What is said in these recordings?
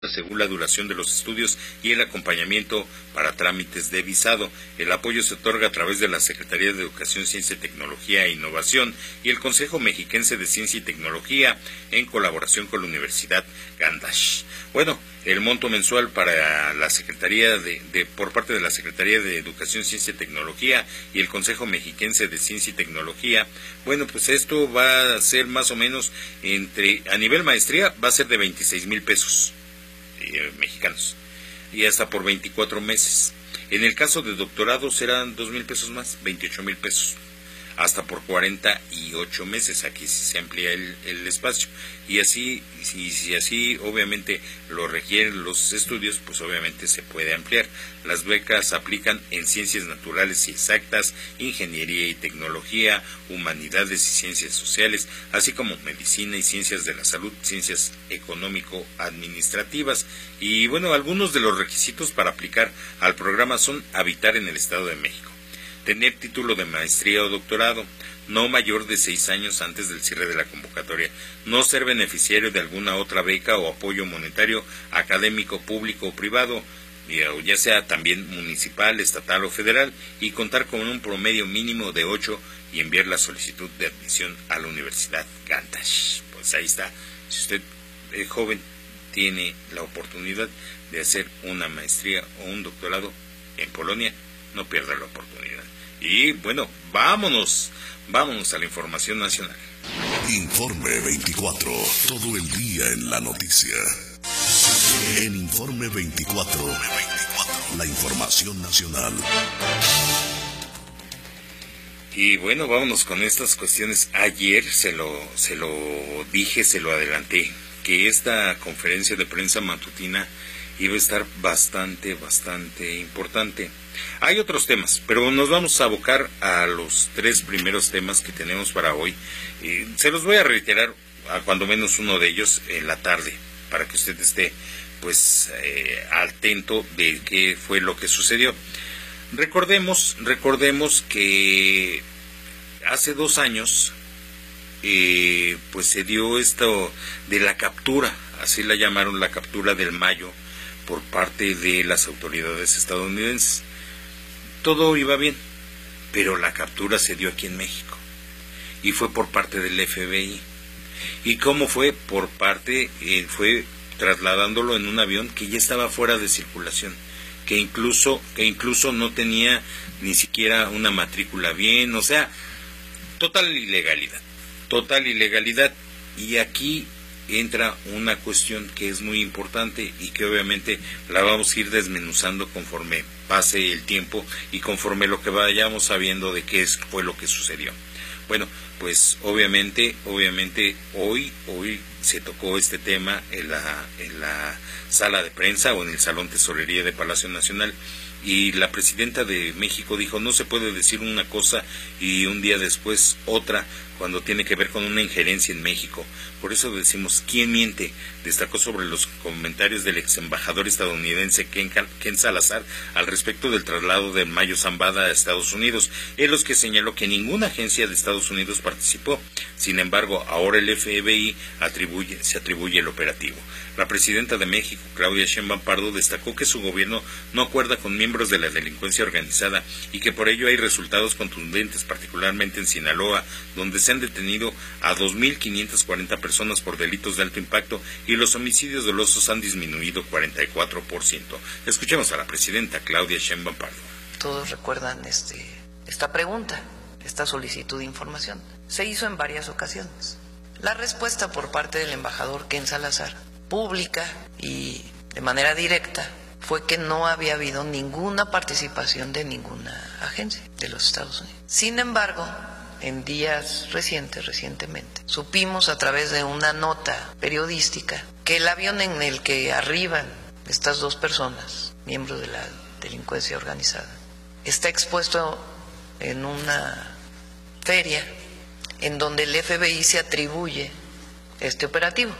según la duración de los estudios y el acompañamiento para trámites de visado. El apoyo se otorga a través de la Secretaría de Educación, Ciencia, Tecnología e Innovación y el Consejo Mexiquense de Ciencia y Tecnología en colaboración con la Universidad Gandash. Bueno, el monto mensual para la Secretaría por parte de la Secretaría de Educación, Ciencia y Tecnología y el Consejo Mexiquense de Ciencia y Tecnología, bueno, pues esto va a ser más o menos a nivel maestría va a ser de 26,000 pesos mexicanos y hasta por 24 meses. En el caso de doctorado serán 2,000 pesos más, 28,000 pesos, hasta por 48 meses. Aquí sí se amplía el espacio y así, si así obviamente lo requieren los estudios, pues obviamente se puede ampliar. Las becas aplican en ciencias naturales y exactas, ingeniería y tecnología, humanidades y ciencias sociales, así como medicina y ciencias de la salud, ciencias económico-administrativas. Y bueno, algunos de los requisitos para aplicar al programa son habitar en el Estado de México, tener título de maestría o doctorado, no mayor de 6 años antes del cierre de la convocatoria, no ser beneficiario de alguna otra beca o apoyo monetario académico, público o privado, ya sea también municipal, estatal o federal, y contar con un promedio mínimo de 8 y enviar la solicitud de admisión a la Universidad Gandash. Pues ahí está. Si usted es joven, tiene la oportunidad de hacer una maestría o un doctorado en Polonia, no pierda la oportunidad. Y bueno, vámonos a la información nacional. Informe 24, todo el día en la noticia. En Informe 24, la información nacional. Y bueno, vámonos con estas cuestiones. Ayer se lo dije, se lo adelanté, que esta conferencia de prensa matutina iba a estar bastante importante. Hay otros temas, pero nos vamos a abocar a los 3 primeros temas que tenemos para hoy. Se los voy a reiterar, a cuando menos uno de ellos, en la tarde, para que usted esté pues atento de qué fue lo que sucedió. Recordemos que hace 2 años pues se dio esto de la captura, así la llamaron, la captura del Mayo, por parte de las autoridades estadounidenses. Todo iba bien, pero la captura se dio aquí en México y fue por parte del FBI. ¿Y cómo fue? Fue trasladándolo en un avión que ya estaba fuera de circulación, que incluso no tenía ni siquiera una matrícula bien, o sea, total ilegalidad. Y aquí entra una cuestión que es muy importante y que obviamente la vamos a ir desmenuzando conforme pase el tiempo y conforme lo que vayamos sabiendo de qué fue lo que sucedió. Bueno, pues obviamente hoy se tocó este tema en la sala de prensa o en el Salón Tesorería de Palacio Nacional, y la presidenta de México dijo: no se puede decir una cosa y un día después otra cuando tiene que ver con una injerencia en México. Por eso decimos, ¿quién miente? Destacó sobre los comentarios del ex embajador estadounidense Ken Salazar al respecto del traslado de Mayo Zambada a Estados Unidos, en los que señaló que ninguna agencia de Estados Unidos participó. Sin embargo, ahora el FBI se atribuye el operativo. La presidenta de México, Claudia Sheinbaum Pardo, destacó que su gobierno no acuerda con miembros de la delincuencia organizada y que por ello hay resultados contundentes, particularmente en Sinaloa, donde se han detenido a 2,540 personas por delitos de alto impacto y los homicidios dolosos han disminuido 44%. Escuchemos a la presidenta Claudia Sheinbaum Pardo. Todos recuerdan esta pregunta, esta solicitud de información. Se hizo en varias ocasiones. La respuesta por parte del embajador Ken Salazar, pública y de manera directa, fue que no había habido ninguna participación de ninguna agencia de los Estados Unidos. Sin embargo, en días recientemente, supimos a través de una nota periodística que el avión en el que arriban estas 2 personas, miembros de la delincuencia organizada, está expuesto en una feria en donde el FBI se atribuye este operativo.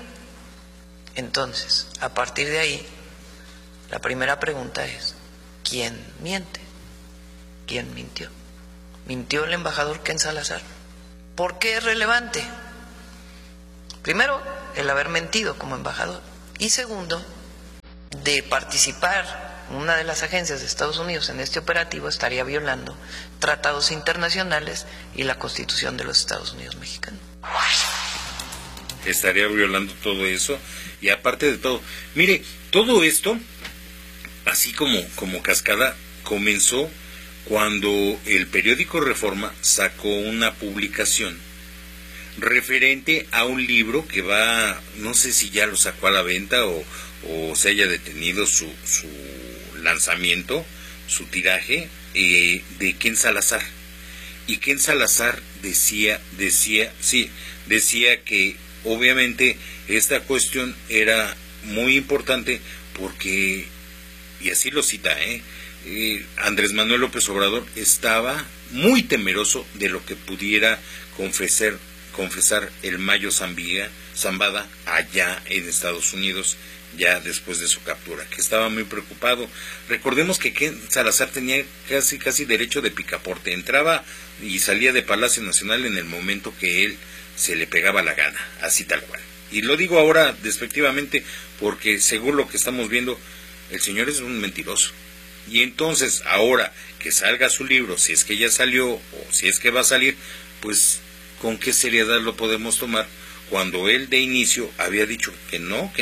Entonces, a partir de ahí, la primera pregunta es: ¿quién miente? ¿Quién mintió? ¿Mintió el embajador Ken Salazar? ¿Por qué es relevante? Primero, el haber mentido como embajador. Y segundo, de participar una de las agencias de Estados Unidos en este operativo estaría violando tratados internacionales y la Constitución de los Estados Unidos mexicanos. Estaría violando todo eso, y aparte de todo, mire, todo esto, así como cascada, comenzó cuando el periódico Reforma sacó una publicación referente a un libro que va, no sé si ya lo sacó a la venta o se haya detenido su lanzamiento, su tiraje, de Ken Salazar. Y Ken Salazar decía que obviamente esta cuestión era muy importante porque, y así lo cita, Andrés Manuel López Obrador estaba muy temeroso de lo que pudiera confesar el Mayo Zambada allá en Estados Unidos, ya después de su captura, que estaba muy preocupado. Recordemos que Ken Salazar tenía casi derecho de picaporte, entraba y salía de Palacio Nacional en el momento que él se le pegaba la gana, así tal cual. Y lo digo ahora despectivamente porque según lo que estamos viendo, el señor es un mentiroso. Y entonces, ahora que salga su libro, si es que ya salió o si es que va a salir, pues ¿con qué seriedad lo podemos tomar? Cuando él de inicio había dicho que no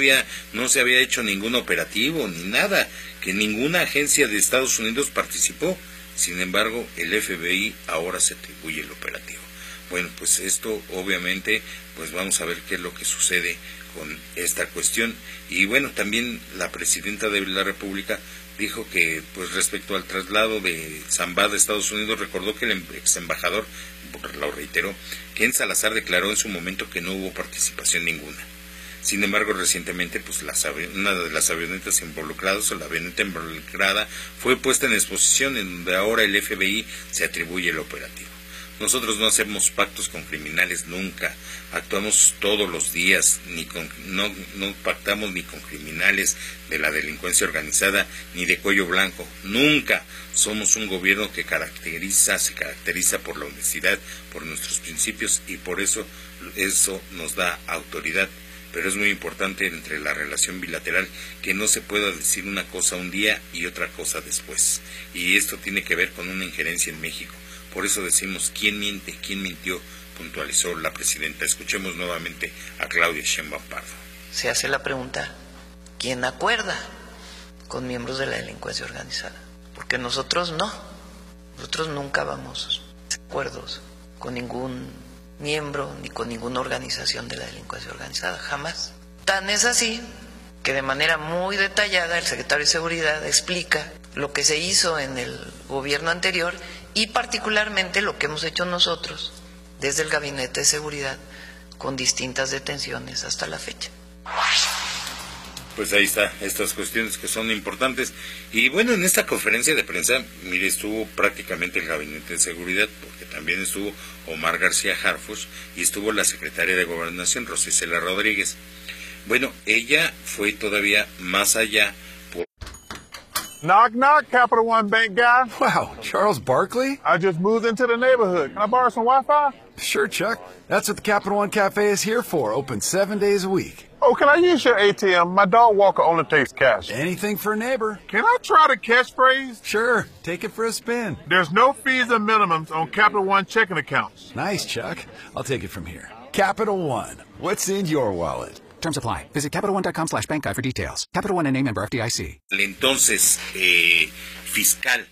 se había hecho ningún operativo ni nada, que ninguna agencia de Estados Unidos participó. Sin embargo, el FBI ahora se atribuye el operativo. Bueno, pues esto obviamente, pues vamos a ver qué es lo que sucede con esta cuestión. Y bueno, también la presidenta de la República dijo que, pues respecto al traslado de Zambada a Estados Unidos, recordó que el ex embajador, lo reiteró, Ken Salazar declaró en su momento que no hubo participación ninguna. Sin embargo, recientemente, pues una de las avionetas involucradas, o la avioneta involucrada, fue puesta en exposición, en donde ahora el FBI se atribuye el operativo. Nosotros no hacemos pactos con criminales nunca, actuamos todos los días, no pactamos ni con criminales de la delincuencia organizada ni de cuello blanco, nunca. Somos un gobierno que se caracteriza por la honestidad, por nuestros principios, y por eso nos da autoridad. Pero es muy importante entre la relación bilateral que no se pueda decir una cosa un día y otra cosa después. Y esto tiene que ver con una injerencia en México. Por eso decimos, ¿quién miente? ¿Quién mintió? Puntualizó la presidenta. Escuchemos nuevamente a Claudia Sheinbaum Pardo. Se hace la pregunta, ¿quién acuerda con miembros de la delincuencia organizada? Porque nosotros nunca vamos a acuerdos con ningún miembro ni con ninguna organización de la delincuencia organizada, jamás. Tan es así que de manera muy detallada el secretario de Seguridad explica lo que se hizo en el gobierno anterior y particularmente lo que hemos hecho nosotros desde el Gabinete de Seguridad con distintas detenciones hasta la fecha. Pues ahí está, estas cuestiones que son importantes. Y bueno, en esta conferencia de prensa, mire, estuvo prácticamente el Gabinete de Seguridad, porque también estuvo Omar García Harfuch y estuvo la secretaria de Gobernación, Rosa Isela Rodríguez. Bueno, ella fue todavía más allá. Knock, knock, Capital One Bank guy. Wow, Charles Barkley? I just moved into the neighborhood. Can I borrow some Wi-Fi? Sure, Chuck. That's what the Capital One Cafe is here for, open 7 days a week. Oh, can I use your ATM? My dog walker only takes cash. Anything for a neighbor. Can I try the catchphrase? Sure, take it for a spin. There's no fees and minimums on Capital One checking accounts. Nice, Chuck. I'll take it from here. Capital One. What's in your wallet? Terms apply. Visit CapitalOne.com/bankguide for details. Capital One, a member FDIC. El entonces fiscal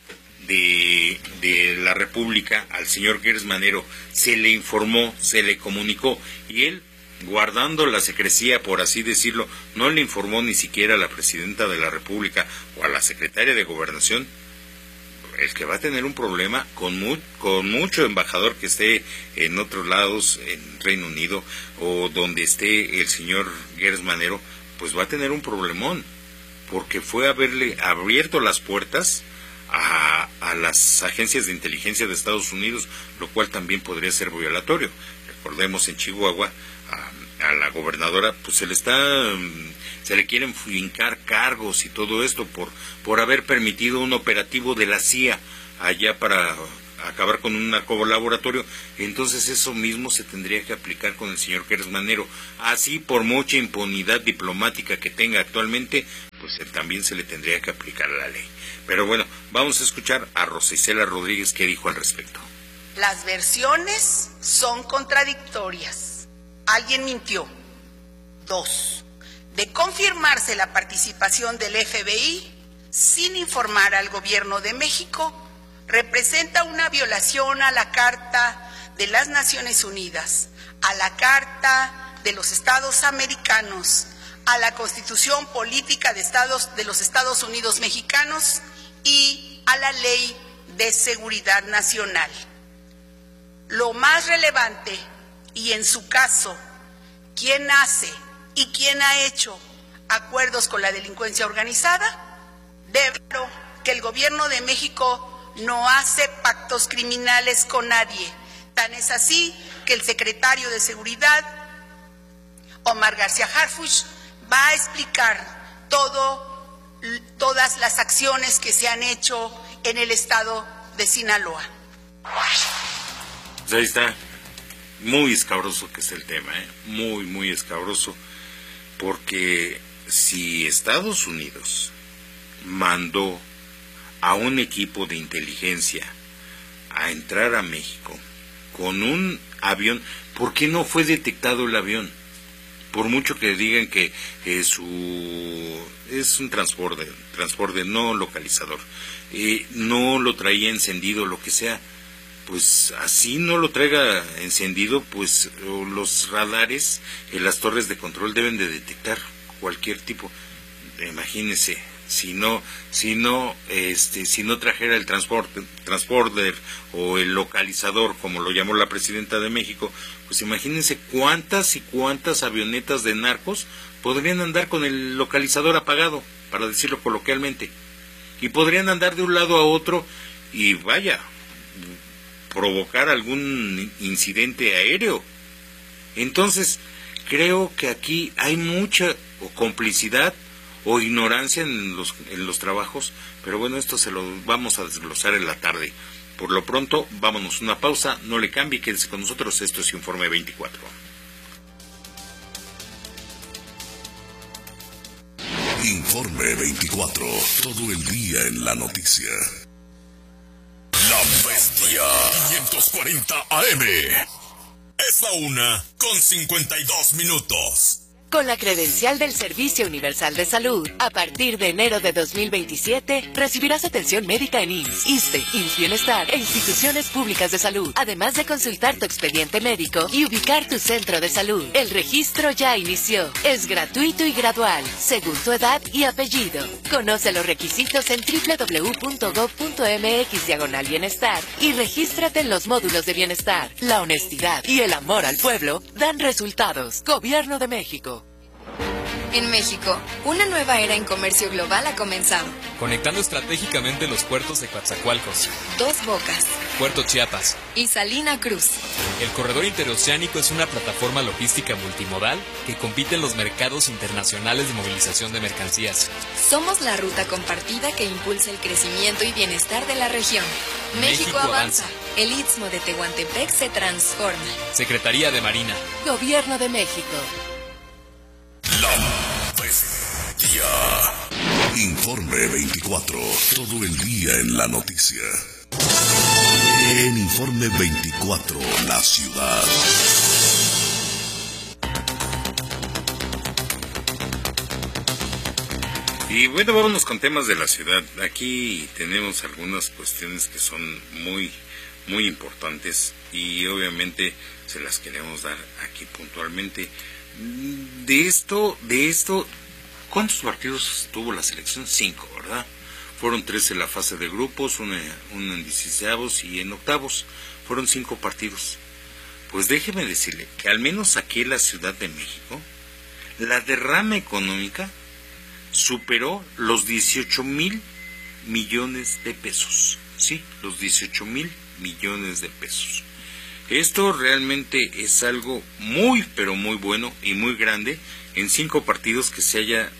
de la República, al señor Gers Manero, se le informó, se le comunicó, y él, guardando la secrecía, por así decirlo, no le informó ni siquiera a la presidenta de la República o a la secretaria de Gobernación. El que va a tener un problema con mucho embajador que esté en otros lados, en Reino Unido, o donde esté el señor Gers Manero, pues va a tener un problemón, porque fue haberle abierto las puertas a las agencias de inteligencia de Estados Unidos, lo cual también podría ser violatorio. Recordemos, en Chihuahua, a la gobernadora, pues se le quieren fincar cargos y todo esto por haber permitido un operativo de la CIA allá para acabar con un narcolaboratorio, entonces eso mismo se tendría que aplicar con el señor Gersmanero. Así, por mucha impunidad diplomática que tenga actualmente, pues también se le tendría que aplicar la ley. Pero bueno, vamos a escuchar a Rosa Isela Rodríguez qué dijo al respecto. Las versiones son contradictorias. Alguien mintió. 2. De confirmarse la participación del FBI sin informar al gobierno de México, representa una violación a la Carta de las Naciones Unidas, a la Carta de los Estados Americanos, a la Constitución Política de los Estados Unidos Mexicanos y a la Ley de Seguridad Nacional. Lo más relevante, y en su caso, ¿quién hace y quién ha hecho acuerdos con la delincuencia organizada? Claro que el gobierno de México no hace pactos criminales con nadie. Tan es así que el secretario de Seguridad, Omar García Harfuch, va a explicar todas las acciones que se han hecho en el estado de Sinaloa. Pues ahí está. Muy escabroso que es el tema, muy, muy escabroso, porque si Estados Unidos mandó a un equipo de inteligencia a entrar a México con un avión, ¿por qué no fue detectado el avión? Por mucho que digan que es un transporte no localizador, no lo traía encendido, lo que sea, pues así no lo traiga encendido, pues los radares en las torres de control deben de detectar cualquier tipo. Imagínese, si no trajera el transporter o el localizador, como lo llamó la presidenta de México, pues imagínense cuántas y cuántas avionetas de narcos podrían andar con el localizador apagado, para decirlo coloquialmente, y podrían andar de un lado a otro y vaya, provocar algún incidente aéreo. Entonces, creo que aquí hay mucha complicidad o ignorancia en los trabajos, pero bueno, esto se lo vamos a desglosar en la tarde. Por lo pronto, vámonos una pausa, no le cambie, quédese con nosotros, esto es Informe 24. Informe 24, todo el día en la noticia. La Bestia 540 AM. Es la 1:52. Con la credencial del Servicio Universal de Salud, a partir de enero de 2027, recibirás atención médica en IMSS, ISSSTE, IMSS Bienestar e instituciones públicas de salud, además de consultar tu expediente médico y ubicar tu centro de salud. El registro ya inició. Es gratuito y gradual, según tu edad y apellido. Conoce los requisitos en www.gov.mx/bienestar y regístrate en los módulos de bienestar. La honestidad y el amor al pueblo dan resultados. Gobierno de México. En México, una nueva era en comercio global ha comenzado. Conectando estratégicamente los puertos de Coatzacoalcos, Dos Bocas, Puerto Chiapas y Salina Cruz. El corredor interoceánico es una plataforma logística multimodal que compite en los mercados internacionales de movilización de mercancías. Somos la ruta compartida que impulsa el crecimiento y bienestar de la región. México avanza. El Istmo de Tehuantepec se transforma. Secretaría de Marina. Gobierno de México. La Bestia. Informe 24. Todo el día en la noticia. En Informe 24, la ciudad. Y bueno, vámonos con temas de la ciudad. Aquí tenemos algunas cuestiones que son muy, muy importantes y obviamente se las queremos dar aquí puntualmente. De esto, ¿cuántos partidos tuvo la selección? 5, ¿verdad? Fueron 3 en la fase de grupos, uno en 16avos y en octavos. Fueron 5 partidos. Pues déjeme decirle que al menos aquí en la Ciudad de México, la derrama económica superó los 18,000 millones de pesos. Sí, los 18,000 millones de pesos. Esto realmente es algo muy, pero muy bueno y muy grande en 5 partidos que se haya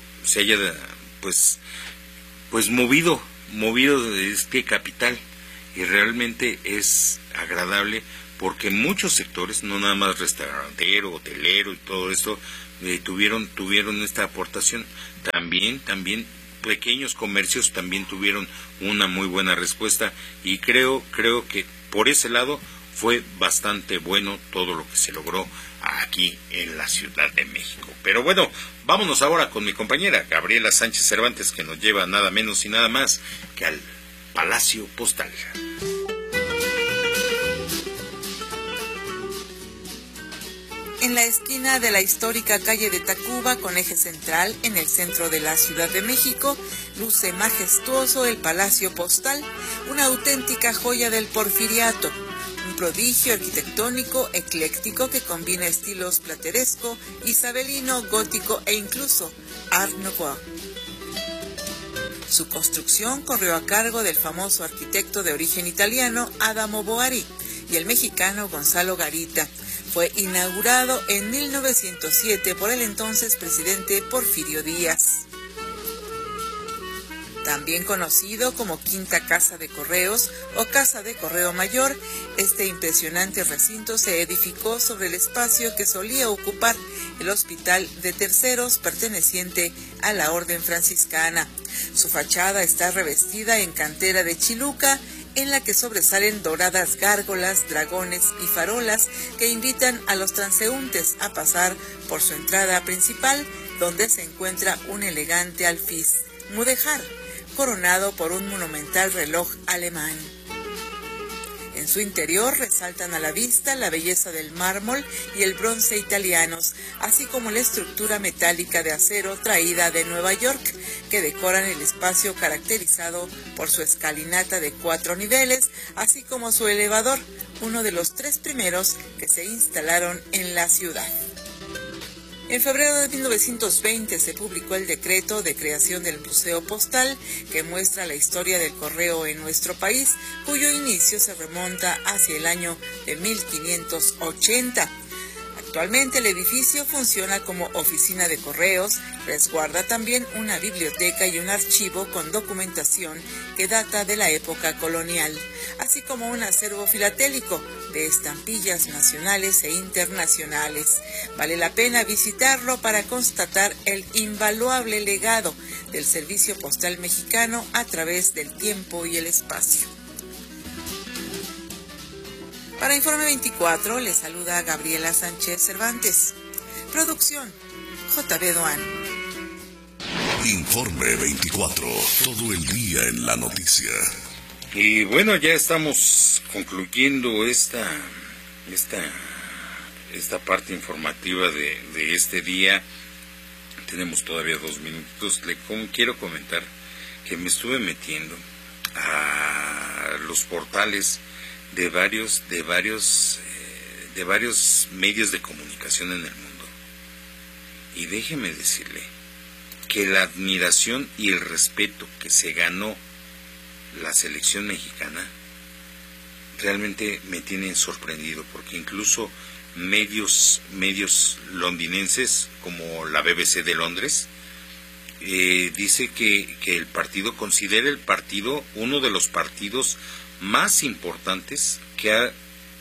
movido de este capital. y realmente es agradable porque muchos sectores, no nada más restaurantero, hotelero y todo esto, tuvieron esta aportación. También pequeños comercios también tuvieron una muy buena respuesta, y creo que por ese lado fue bastante bueno todo lo que se logró aquí en la Ciudad de México. Pero bueno, vámonos ahora con mi compañera Gabriela Sánchez Cervantes, que nos lleva nada menos y nada más que al Palacio Postal. En la esquina de la histórica calle de Tacuba, con eje central en el centro de la Ciudad de México, luce majestuoso el Palacio Postal, una auténtica joya del porfiriato, un prodigio arquitectónico ecléctico que combina estilos plateresco, isabelino, gótico e incluso Art Nouveau. Su construcción corrió a cargo del famoso arquitecto de origen italiano Adamo Boari y el mexicano Gonzalo Garita. Fue inaugurado en 1907 por el entonces presidente Porfirio Díaz. También conocido como Quinta Casa de Correos o Casa de Correo Mayor, este impresionante recinto se edificó sobre el espacio que solía ocupar el Hospital de Terceros, perteneciente a la Orden Franciscana. Su fachada está revestida en cantera de chiluca, en la que sobresalen doradas gárgolas, dragones y farolas que invitan a los transeúntes a pasar por su entrada principal, donde se encuentra un elegante alfiz mudéjar, coronado por un monumental reloj alemán. En su interior resaltan a la vista la belleza del mármol y el bronce italianos, así como la estructura metálica de acero traída de Nueva York, que decoran el espacio caracterizado por su escalinata de 4 niveles, así como su elevador, uno de los 3 primeros que se instalaron en la ciudad. En febrero de 1920 se publicó el decreto de creación del Museo Postal, que muestra la historia del correo en nuestro país, cuyo inicio se remonta hacia el año de 1580. Actualmente el edificio funciona como oficina de correos, resguarda también una biblioteca y un archivo con documentación que data de la época colonial, así como un acervo filatélico de estampillas nacionales e internacionales. Vale la pena visitarlo para constatar el invaluable legado del servicio postal mexicano a través del tiempo y el espacio. Para Informe 24 le saluda Gabriela Sánchez Cervantes. Producción JB Doan. Informe 24, todo el día en la noticia. Y bueno, ya estamos concluyendo esta parte informativa de este día. Tenemos todavía 2 minutos. Quiero comentar que me estuve metiendo a los portales de varios medios de comunicación en el mundo, y déjeme decirle que la admiración y el respeto que se ganó la selección mexicana realmente me tienen sorprendido, porque incluso medios londinenses como la BBC de Londres dice que el partido, considera el partido uno de los partidos más importantes que ha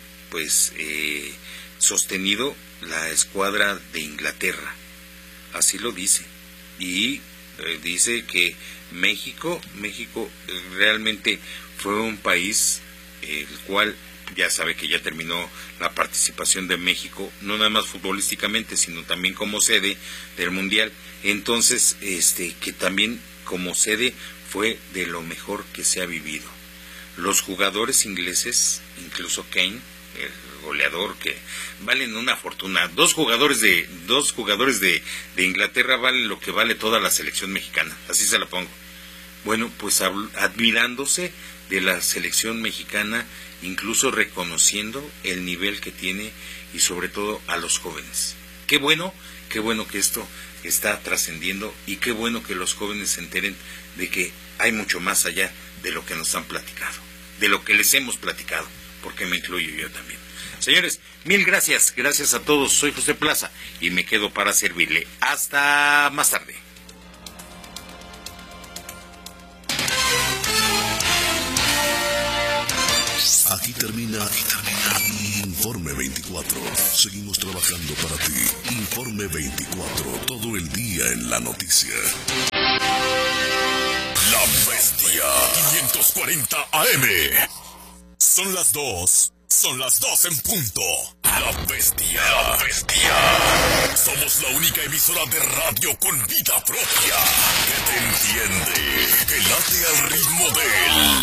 sostenido la escuadra de Inglaterra. Así lo dice. Y dice que México realmente fue un país el cual ya sabe que ya terminó la participación de México, no nada más futbolísticamente, sino también como sede del Mundial. Entonces, que también como sede fue de lo mejor que se ha vivido. Los jugadores ingleses, incluso Kane, el goleador, que valen una fortuna. Dos jugadores de Inglaterra valen lo que vale toda la selección mexicana, así se la pongo. Bueno, pues admirándose de la selección mexicana, incluso reconociendo el nivel que tiene, y sobre todo a los jóvenes. Qué bueno que esto está trascendiendo, y qué bueno que los jóvenes se enteren de que hay mucho más allá de lo que nos han platicado, de lo que les hemos platicado, porque me incluyo yo también. Señores, mil gracias a todos. Soy José Plaza y me quedo para servirle. Hasta más tarde. termina Informe 24. Seguimos trabajando para ti. Informe 24, todo el día en la noticia. La Bestia 540 AM. Son las 2 en punto. La Bestia. Somos la única emisora de radio con vida propia, que te entiende, que late al ritmo de él.